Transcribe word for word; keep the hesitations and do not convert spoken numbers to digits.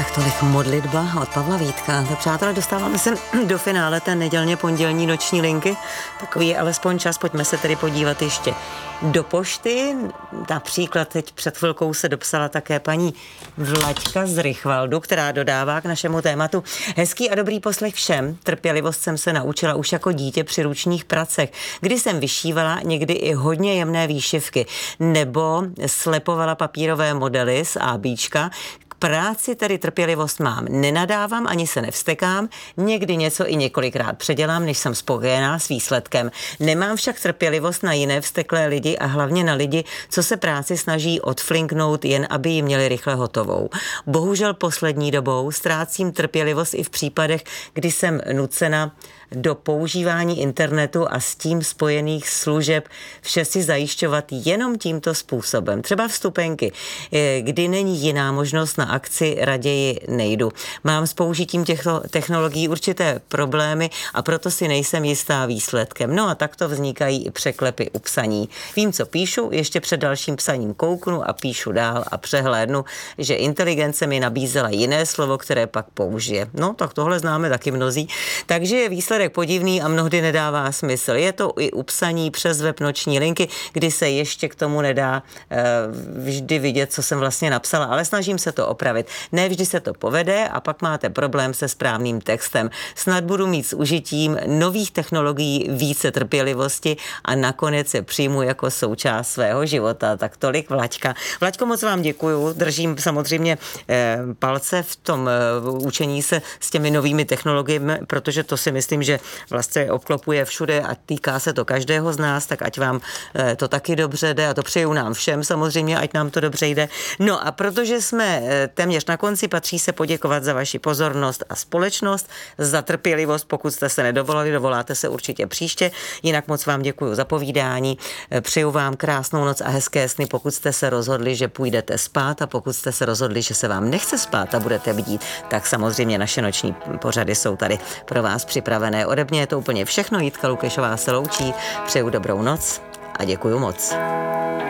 Tak tolik modlitba od Pavla Vítka. Tak přátelé, dostáváme se do finále té nedělně pondělní noční linky. Takový je alespoň čas, pojďme se tedy podívat ještě do pošty. Například teď před chvilkou se dopsala také paní Vlaďka z Rychvaldu, která dodává k našemu tématu: hezký a dobrý poslech všem. Trpělivost jsem se naučila už jako dítě při ručních pracech, kdy jsem vyšívala někdy i hodně jemné výšivky nebo slepovala papírové modely z ábíčka. Práci tedy trpělivost mám. Nenadávám ani se nevstekám, někdy něco i několikrát předělám, než jsem spokojená s výsledkem. Nemám však trpělivost na jiné vzteklé lidi a hlavně na lidi, co se práci snaží odflinknout, jen aby ji měli rychle hotovou. Bohužel poslední dobou ztrácím trpělivost i v případech, kdy jsem nucena do používání internetu a s tím spojených služeb vše si zajišťovat jenom tímto způsobem. Třeba vstupenky, kdy není jiná možnost na akci, raději nejdu. Mám s použitím těchto technologií určité problémy a proto si nejsem jistá výsledkem. No a takto vznikají i překlepy u psaní. Vím, co píšu, ještě před dalším psaním kouknu a píšu dál a přehlédnu, že inteligence mi nabízela jiné slovo, které pak použije. No, tak tohle známe taky mnozí. Takže je výsledek podivný a mnohdy nedává smysl. Je to i u psaní přes web noční linky, kdy se ještě k tomu nedá e, vždy vidět, co jsem vlastně napsala, ale snažím se to opravit. Ne vždy se to povede a pak máte problém se správným textem. Snad budu mít s užitím nových technologií více trpělivosti a nakonec se přijmu jako součást svého života. Tak tolik Vlaďka. Vlaďko, moc vám děkuju. Držím samozřejmě e, palce v tom e, učení se s těmi novými technologiemi, protože to si myslím, že vlastně obklopuje všude a týká se to každého z nás, tak ať vám to taky dobře jde a to přeju nám všem samozřejmě, ať nám to dobře jde. No a protože jsme téměř na konci, patří se poděkovat za vaši pozornost a společnost, za trpělivost, pokud jste se nedovolali, dovoláte se určitě příště. Jinak moc vám děkuji za povídání, přeju vám krásnou noc a hezké sny, pokud jste se rozhodli, že půjdete spát, a pokud jste se rozhodli, že se vám nechce spát a budete bdít, tak samozřejmě naše noční pořady jsou tady pro vás připravené. Ode mě je to úplně všechno. Jitka Lukešová se loučí, přeju dobrou noc a děkuju moc.